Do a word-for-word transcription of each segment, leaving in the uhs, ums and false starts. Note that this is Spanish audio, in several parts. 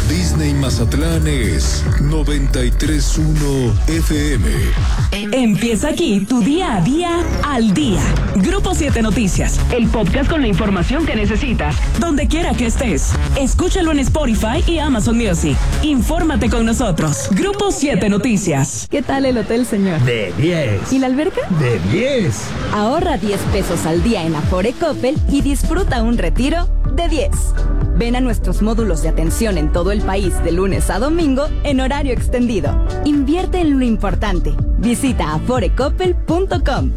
Disney Mazatlán es noventa y tres punto uno F M. Empieza aquí tu día a día al día. Grupo siete Noticias, el podcast con la información que necesitas, donde quiera que estés. Escúchalo en Spotify y Amazon Music. Infórmate con nosotros. Grupo siete Noticias. ¿Qué tal el hotel, señor? De diez. ¿Y la alberca? De diez. Ahorra diez pesos al día en Afore Coppel y disfruta un retiro de diez. Ven a nuestros módulos de atención en todo el país de lunes a domingo en horario extendido. Invierte en lo importante. Visita afore coppel punto com.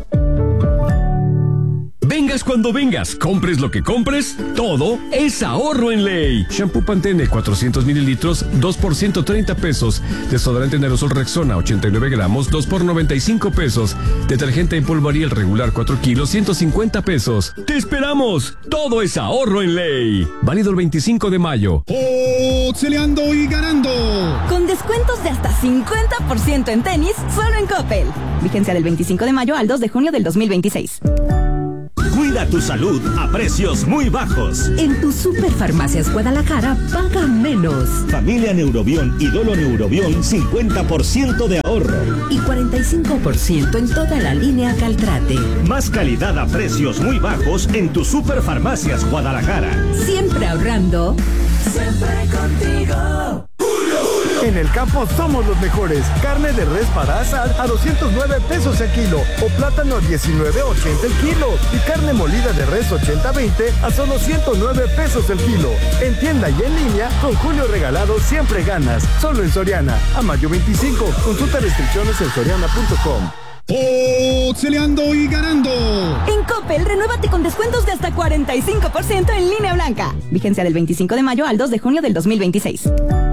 Vengas cuando vengas, compres lo que compres, todo es ahorro en ley. Shampoo Pantene cuatrocientos mililitros, dos por ciento treinta pesos. Desodorante en aerosol Rexona ochenta y nueve gramos, dos por noventa y cinco pesos. Detergente en polvo Ariel regular cuatro kilos, ciento cincuenta pesos. ¡Te esperamos! Todo es ahorro en ley. Válido el veinticinco de mayo. ¡Otseleando y ganando! Con descuentos de hasta cincuenta por ciento en tenis, solo en Coppel. Vigencia del veinticinco de mayo al dos de junio del dos mil veintiséis. Cuida tu salud a precios muy bajos. En tu Superfarmacias Guadalajara paga menos. Familia Neurobión y Dolo Neurobión, cincuenta por ciento de ahorro. Y cuarenta y cinco por ciento en toda la línea Caltrate. Más calidad a precios muy bajos en tu Superfarmacias Guadalajara. Siempre ahorrando. Siempre contigo. En el campo somos los mejores. Carne de res para asar a doscientos nueve pesos el kilo o plátano a diecinueve ochenta el kilo y carne molida de res ochenta veinte a solo ciento nueve pesos el kilo. En tienda y en línea, con Julio Regalado siempre ganas. Solo en Soriana. A mayo veinticinco. Consulta restricciones en soriana punto com. ¡Otseleando y ganando! En Coppel, renuévate con descuentos de hasta cuarenta y cinco por ciento en línea blanca. Vigencia del veinticinco de mayo al dos de junio del dos mil veintiséis.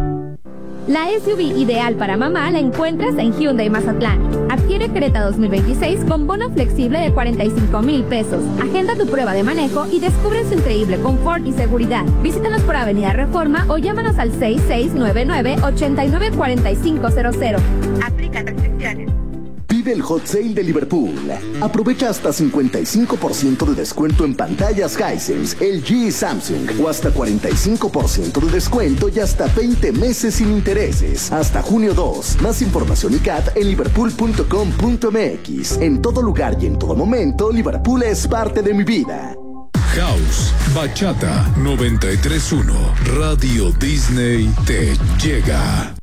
La S U V ideal para mamá la encuentras en Hyundai Mazatlán. Adquiere Creta dos mil veintiséis con bono flexible de cuarenta y cinco mil pesos. Agenda tu prueba de manejo y descubre su increíble confort y seguridad. Visítanos por Avenida Reforma o llámanos al seis seis nueve nueve, ocho nueve cuatro cinco cero cero. Aplica restricciones. Vive el Hot Sale de Liverpool. Aprovecha hasta cincuenta y cinco por ciento de descuento en pantallas Hisense, L G y Samsung, o hasta cuarenta y cinco por ciento de descuento y hasta veinte meses sin intereses. Hasta junio dos. Más información y C A T en liverpool punto com punto m x. En todo lugar y en todo momento, Liverpool es parte de mi vida. House, Bachata noventa y tres punto uno. Radio Disney te llega.